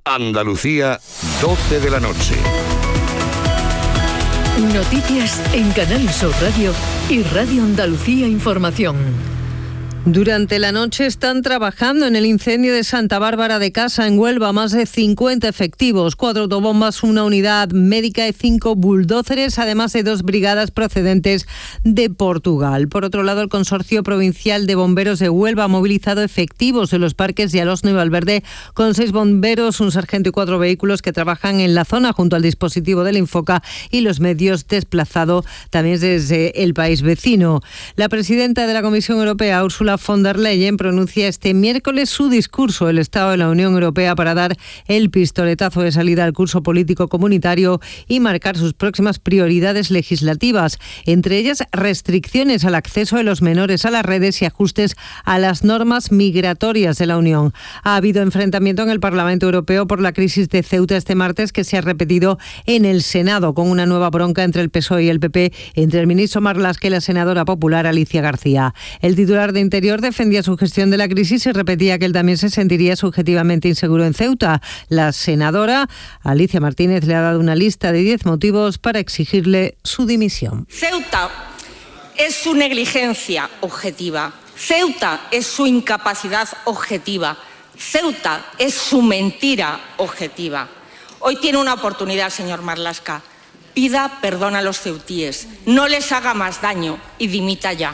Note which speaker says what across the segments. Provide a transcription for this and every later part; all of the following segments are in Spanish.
Speaker 1: Andalucía, 12 de la noche.
Speaker 2: Noticias en Canal Sur Radio y Radio Andalucía Información.
Speaker 3: Durante la noche están trabajando en el incendio de Santa Bárbara de Casa, en Huelva, más de 50 efectivos, 4 autobombas, una unidad médica y 5 bulldózeres, además de 2 brigadas procedentes de Portugal. Por otro lado, el Consorcio Provincial de Bomberos de Huelva ha movilizado efectivos de los parques de Alosno y Valverde con 6 bomberos, un sargento y 4 vehículos que trabajan en la zona junto al dispositivo del Infoca y los medios desplazados también desde el país vecino. La presidenta de la Comisión Europea, Ursula von der Leyen, pronuncia este miércoles su discurso del Estado de la Unión Europea para dar el pistoletazo de salida al curso político comunitario y marcar sus próximas prioridades legislativas, entre ellas restricciones al acceso de los menores a las redes y ajustes a las normas migratorias de la Unión. Ha habido enfrentamiento en el Parlamento Europeo por la crisis de Ceuta este martes, que se ha repetido en el Senado, con una nueva bronca entre el PSOE y el PP, entre el ministro Marlaska y la senadora popular Alicia García. El titular de Interior defendía su gestión de la crisis y repetía que él también se sentiría subjetivamente inseguro en Ceuta. La senadora Alicia Martínez le ha dado una lista de 10 motivos para exigirle su dimisión.
Speaker 4: Ceuta es su negligencia objetiva. Ceuta es su incapacidad objetiva. Ceuta es su mentira objetiva. Hoy tiene una oportunidad, señor Marlaska. Pida perdón a los ceutíes. No les haga más daño y dimita ya.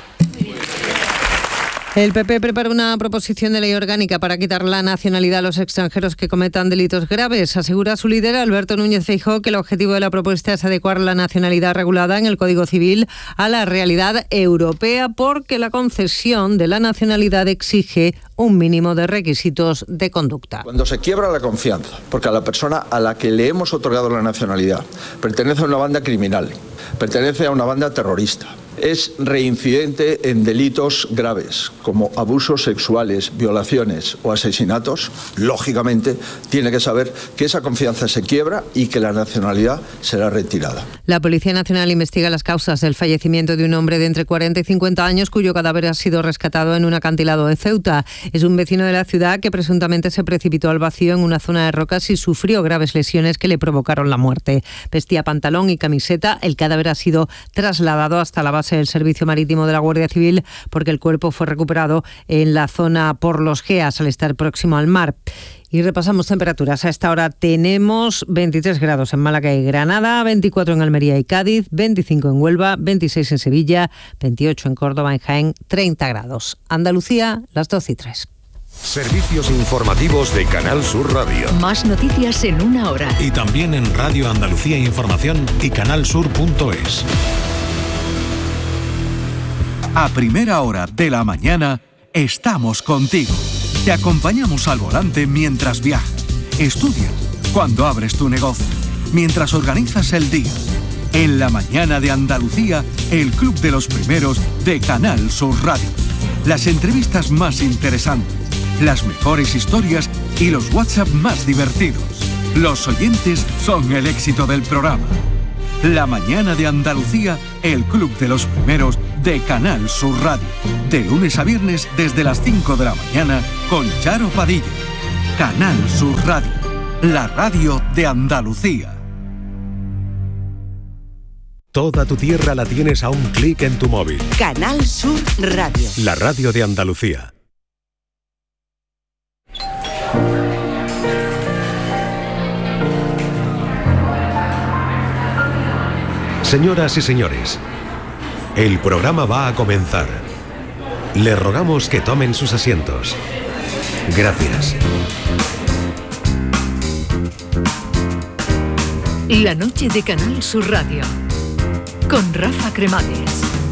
Speaker 3: El PP prepara una proposición de ley orgánica para quitar la nacionalidad a los extranjeros que cometan delitos graves. Asegura su líder, Alberto Núñez Feijóo, que el objetivo de la propuesta es adecuar la nacionalidad regulada en el Código Civil a la realidad europea, porque la concesión de la nacionalidad exige un mínimo de requisitos de conducta.
Speaker 5: Cuando se quiebra la confianza, porque a la persona a la que le hemos otorgado la nacionalidad pertenece a una banda criminal, pertenece a una banda terrorista, es reincidente en delitos graves como abusos sexuales, violaciones o asesinatos, lógicamente tiene que saber que esa confianza se quiebra y que la nacionalidad será retirada.
Speaker 3: La Policía Nacional investiga las causas del fallecimiento de un hombre de entre 40 y 50 años cuyo cadáver ha sido rescatado en un acantilado de Ceuta. Es un vecino de la ciudad que presuntamente se precipitó al vacío en una zona de rocas y sufrió graves lesiones que le provocaron la muerte. Vestía pantalón y camiseta. El cadáver ha sido trasladado hasta la base del Servicio Marítimo de la Guardia Civil porque el cuerpo fue recuperado en la zona por los Geas al estar próximo al mar. Y repasamos temperaturas. A esta hora tenemos 23 grados en Málaga y Granada, 24 en Almería y Cádiz, 25 en Huelva, 26 en Sevilla, 28 en Córdoba, en Jaén, 30 grados. Andalucía, las 12:03.
Speaker 1: Servicios informativos de Canal Sur Radio.
Speaker 2: Más noticias en una hora.
Speaker 6: Y también en Radio Andalucía Información y canalsur.es.
Speaker 7: A primera hora de la mañana estamos contigo. Te acompañamos al volante mientras viajas, estudias, cuando abres tu negocio, mientras organizas el día. En la mañana de Andalucía, el Club de los Primeros de Canal Sur Radio. Las entrevistas más interesantes, las mejores historias y los WhatsApp más divertidos. Los oyentes son el éxito del programa. La mañana de Andalucía, el Club de los Primeros de Canal Sur Radio. De lunes a viernes desde las 5 de la mañana con Charo Padilla. Canal Sur Radio, la radio de Andalucía.
Speaker 6: Toda tu tierra la tienes a un clic en tu móvil.
Speaker 8: Canal Sur Radio.
Speaker 6: La radio de Andalucía. Señoras y señores, el programa va a comenzar. Les rogamos que tomen sus asientos. Gracias.
Speaker 2: La noche de Canal Sur Radio con Rafa Cremades.